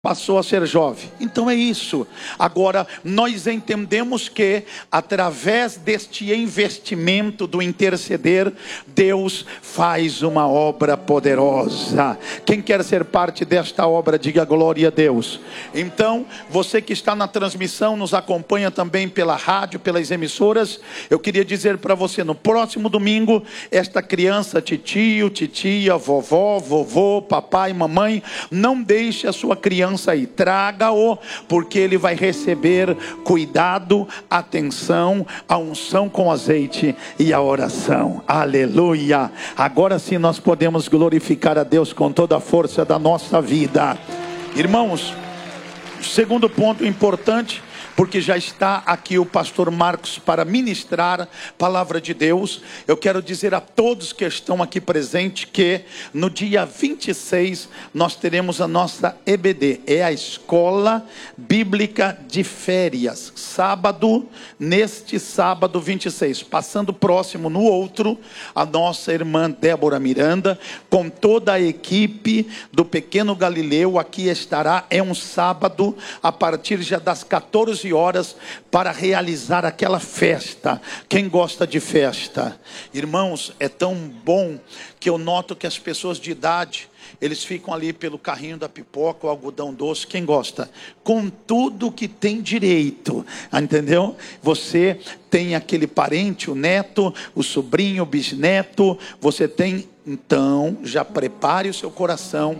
passou a ser jovem. Então é isso. Agora nós entendemos que através deste investimento do interceder, Deus faz uma obra poderosa. Quem quer ser parte desta obra, diga glória a Deus. Então você que está na transmissão, nos acompanha também pela rádio, pelas emissoras, eu queria dizer para você, no próximo domingo, esta criança, titio, titia, vovó, vovô, papai, mamãe, não deixe a sua criança aí, traga-o, porque ele vai receber cuidado, atenção, a unção com azeite e a oração. Aleluia. Agora sim nós podemos glorificar a Deus com toda a força da nossa vida. Irmãos, segundo ponto importante, porque já está aqui o pastor Marcos para ministrar palavra de Deus. Eu quero dizer a todos que estão aqui presentes que no dia 26 nós teremos a nossa EBD, é a Escola Bíblica de Férias, sábado, neste sábado 26, passando próximo no outro, a nossa irmã Débora Miranda, com toda a equipe do Pequeno Galileu, aqui estará, é um sábado, a partir já das 14 horas, para realizar aquela festa. Quem gosta de festa? Irmãos, é tão bom que eu noto que as pessoas de idade, eles ficam ali pelo carrinho da pipoca, o algodão doce. Quem gosta? Com tudo que tem direito, entendeu? Você tem aquele parente, o neto, o sobrinho, o bisneto, você tem. Então já prepare o seu coração,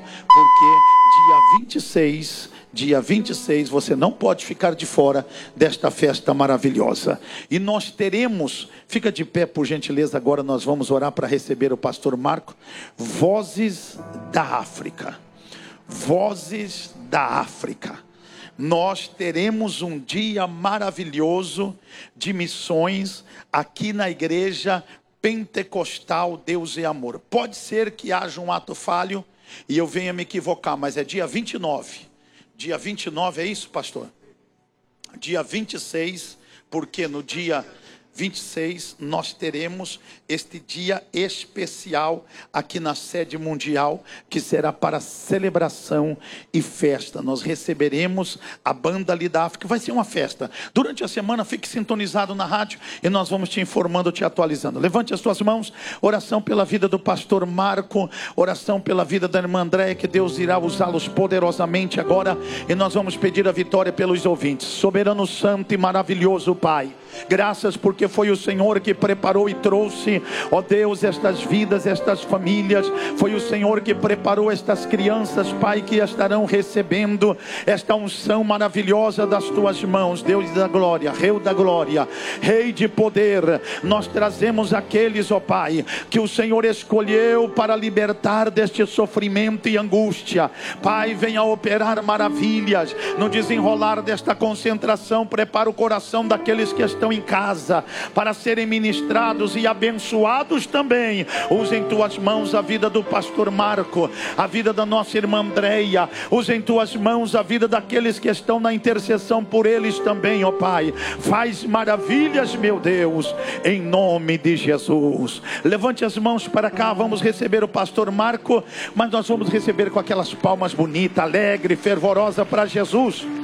porque dia 26, você não pode ficar de fora desta festa maravilhosa. E nós teremos, fica de pé por gentileza, agora nós vamos orar para receber o pastor Marco. Vozes da África. Vozes da África. Nós teremos um dia maravilhoso de missões aqui na igreja Pentecostal Deus é Amor. Pode ser que haja um ato falho e eu venha me equivocar, mas é dia 29. Dia 29 é isso, pastor? Dia 26, porque no dia 26 nós teremos este dia especial aqui na sede mundial, que será para celebração e festa. Nós receberemos a banda ali da África, vai ser uma festa. Durante a semana fique sintonizado na rádio e nós vamos te informando, te atualizando. Levante as suas mãos, oração pela vida do pastor Marco, oração pela vida da irmã Andréia, que Deus irá usá-los poderosamente agora, e nós vamos pedir a vitória pelos ouvintes. Soberano, santo e maravilhoso Pai, graças porque foi o Senhor que preparou e trouxe, ó Deus, estas vidas, estas famílias. Foi o Senhor que preparou estas crianças, Pai, que estarão recebendo esta unção maravilhosa das tuas mãos. Deus da glória, Rei da glória, Rei de poder, nós trazemos aqueles, ó Pai, que o Senhor escolheu para libertar deste sofrimento e angústia. Pai, venha operar maravilhas no desenrolar desta concentração. Prepara o coração daqueles que estão em casa para serem ministrados e abençoados também. Usa em tuas mãos a vida do pastor Marco, a vida da nossa irmã Andréia. Usa em tuas mãos a vida daqueles que estão na intercessão por eles também, ó Pai. Faz maravilhas, meu Deus, em nome de Jesus. Levante as mãos para cá, vamos receber o pastor Marco, mas nós vamos receber com aquelas palmas bonitas, alegre, fervorosa para Jesus.